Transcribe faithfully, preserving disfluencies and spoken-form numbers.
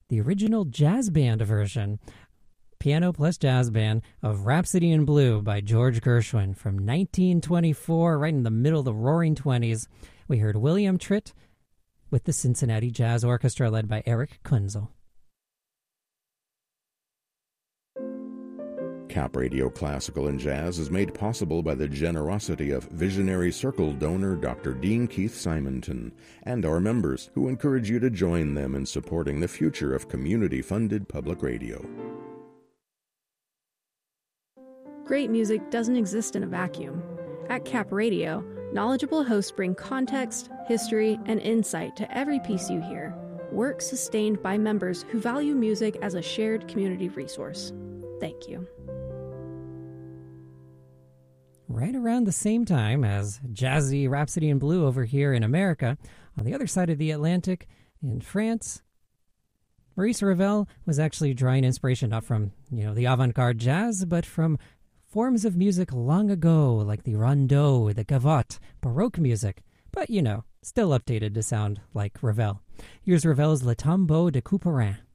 the original jazz band version, piano plus jazz band, of Rhapsody in Blue by George Gershwin from nineteen twenty-four, right in the middle of the roaring twenties. We heard William Tritt with the Cincinnati Jazz Orchestra led by Eric Kunzel. Cap Radio Classical and Jazz is made possible by the generosity of Visionary Circle donor Doctor Dean Keith Simonton and our members, who encourage you to join them in supporting the future of community-funded public radio. Great music doesn't exist in a vacuum. At Cap Radio, knowledgeable hosts bring context, history, and insight to every piece you hear. Work sustained by members who value music as a shared community resource. Thank you. Right around the same time as jazzy Rhapsody in Blue over here in America, on the other side of the Atlantic, in France, Maurice Ravel was actually drawing inspiration not from, you know, the avant-garde jazz, but from forms of music long ago, like the rondeau, the gavotte, Baroque music, but, you know, still updated to sound like Ravel. Here's Ravel's Le Tombeau de Couperin.